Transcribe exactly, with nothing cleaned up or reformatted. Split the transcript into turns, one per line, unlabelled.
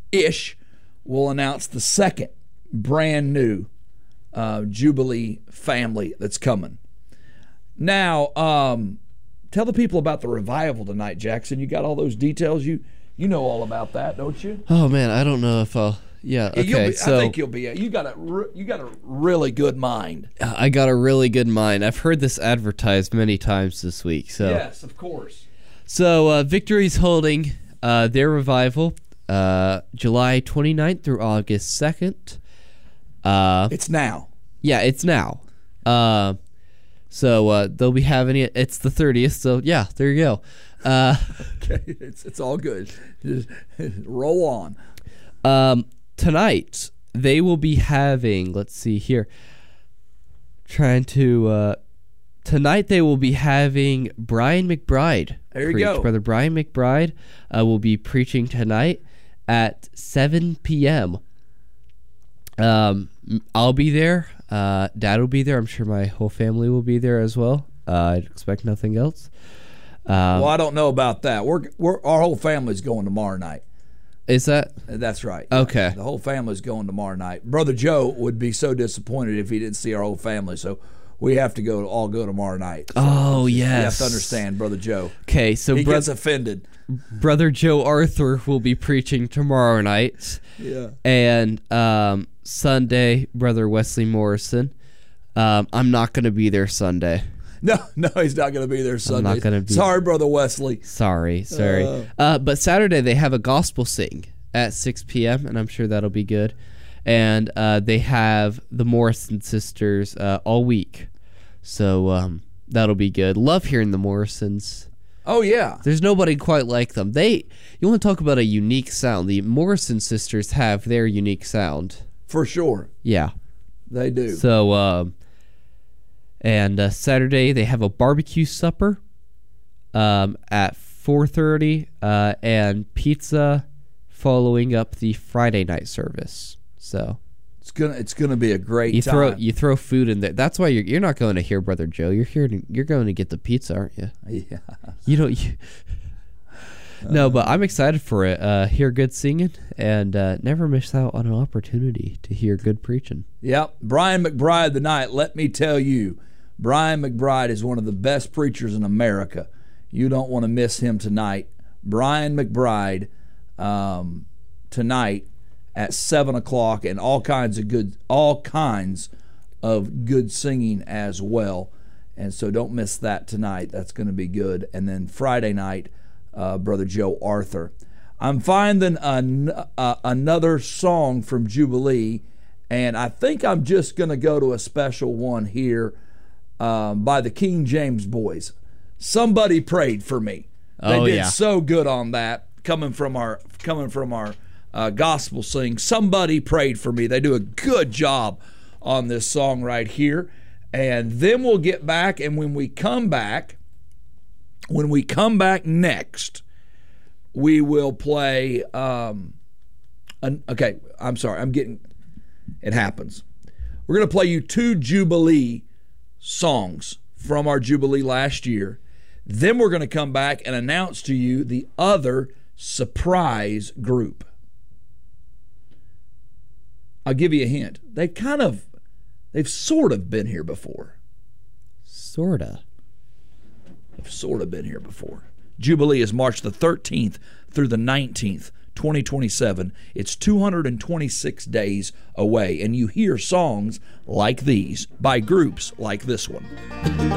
ish, we'll announce the second brand new uh, Jubilee family that's coming. Now, um, tell the people about the revival tonight, Jackson. You got all those details. You you know all about that, don't you?
Oh man, I don't know if I'll. Yeah. Okay.
You'll be,
so
I think you'll be. You got a re- you got a really good mind.
I got a really good mind. I've heard this advertised many times this week. So
yes, of course.
So uh, Victory's holding uh, their revival uh, July twenty-ninth through August second. Uh,
it's now.
Yeah, it's now. Uh, so uh, they'll be having it. It's the thirtieth. So yeah, there you go. Uh,
okay, it's it's all good. Just roll on.
Um. Tonight, they will be having, let's see here, trying to, uh, tonight they will be having Brian McBride
There you
preach.
go.
Brother Brian McBride uh, will be preaching tonight at seven p.m. Um, I'll be there. Uh, Dad will be there. I'm sure my whole family will be there as well. Uh, I'd expect nothing else. Um,
well, I don't know about that. We're, we're our whole family's going tomorrow night.
Is that?
That's right.
Okay.
The whole family's going tomorrow night. Brother Joe would be so disappointed if he didn't see our whole family, so we have to go all go tomorrow night. So
Oh, yes.
You have to understand, Brother Joe.
Okay, so
he
bro-
gets offended.
Brother Joe Arthur will be preaching tomorrow night.
Yeah.
And um, Sunday, Brother Wesley Morrison. Um, I'm not going to be there Sunday.
No, no, he's not going to be there Sunday.
I'm not going to be.
Sorry, Brother Wesley.
Sorry, sorry.
Uh.
Uh, but Saturday they have a gospel sing at six p.m. and I'm sure that'll be good. And uh, they have the Morrison sisters uh, all week, so um, that'll be good. Love hearing the Morrisons.
Oh yeah,
There's nobody quite like them. They, you want to talk about a unique sound? The Morrison sisters have their unique sound.
for sure.
Yeah.
They do.
So, um, and uh, Saturday they have a barbecue supper um, at four thirty uh, and pizza following up the Friday night service. So
it's gonna it's gonna be a great
you
time.
throw you throw food in there. That's why you're you're not going to hear Brother Joe. You're here. To, you're going to get the pizza, aren't you?
Yeah.
You don't. You, no, but I'm excited for it. Uh, hear good singing and uh, never miss out on an opportunity to hear good preaching.
Yep. Brian McBride tonight. Let me tell you, Brian McBride is one of the best preachers in America. You don't want to miss him tonight. Brian McBride um, tonight at seven o'clock, and all kinds of good, all kinds of good singing as well. And so don't miss that tonight. That's going to be good. And then Friday night, uh, Brother Joe Arthur. I'm finding an, uh, another song from Jubilee, and I think I'm just going to go to a special one here um, by the King James Boys. Somebody Prayed for Me. They
Oh,
did
yeah.
so good on that. Coming from our coming from our uh, gospel sing, Somebody Prayed for Me. They do a good job on this song right here. And then we'll get back, and when we come back, when we come back next, we will play. Um, an, okay, I'm sorry. I'm getting. It happens. We're going to play you two Jubilee songs from our Jubilee last year. Then we're going to come back and announce to you the other surprise group. I'll give you a hint. They kind of, they've sort of been here before.
Sorta.
They've sort of been here before. Jubilee is March the thirteenth through the nineteenth, twenty twenty-seven. It's two hundred twenty-six days away, and you hear songs like these by groups like this one.